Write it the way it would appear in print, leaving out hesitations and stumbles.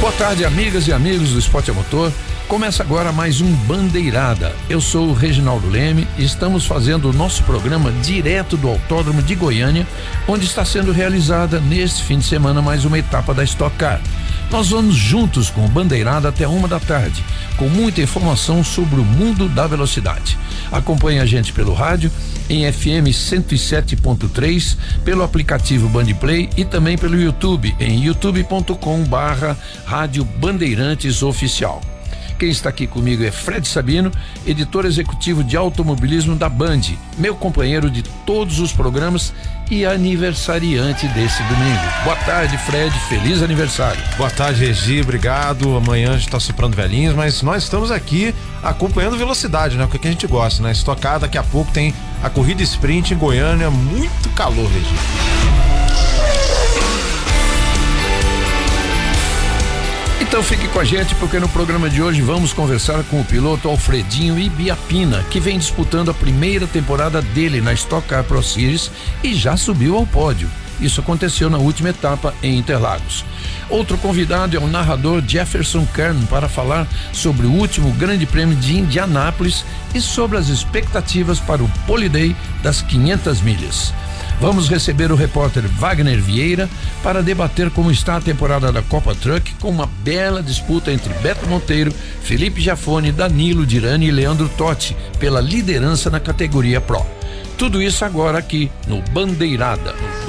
Boa tarde, amigas e amigos do Esporte a Motor. Começa agora mais um Bandeirada. Eu sou o Reginaldo Leme e estamos fazendo o nosso programa direto do Autódromo de Goiânia, onde está sendo realizada neste fim de semana mais uma etapa da Stock Car. Nós vamos juntos com o Bandeirada até 1h, com muita informação sobre o mundo da velocidade. Acompanhe a gente pelo rádio, em FM 107.3, pelo aplicativo Bandplay e também pelo YouTube, em youtube.com/Rádio Bandeirantes Oficial. Quem está aqui comigo é Fred Sabino, editor executivo de automobilismo da Band, meu companheiro de todos os programas e aniversariante desse domingo. Boa tarde, Fred, feliz aniversário. Boa tarde, Regi, obrigado. Amanhã a gente está soprando velhinhos, mas nós estamos aqui acompanhando velocidade, né? O que a gente gosta, né? Stock Car, daqui a pouco tem a corrida sprint em Goiânia, muito calor, Regi. Então fique com a gente, porque no programa de hoje vamos conversar com o piloto Alfredinho Ibiapina, que vem disputando a primeira temporada dele na Stock Car Pro Series e já subiu ao pódio. Isso aconteceu na última etapa em Interlagos. Outro convidado é o narrador Jefferson Kern para falar sobre o último Grande Prêmio de Indianápolis e sobre as expectativas para o Pole Day das 500 milhas. Vamos receber o repórter Wagner Vieira para debater como está a temporada da Copa Truck, com uma bela disputa entre Beto Monteiro, Felipe Jafone, Danilo Dirani e Leandro Totti pela liderança na categoria Pro. Tudo isso agora aqui no Bandeirada.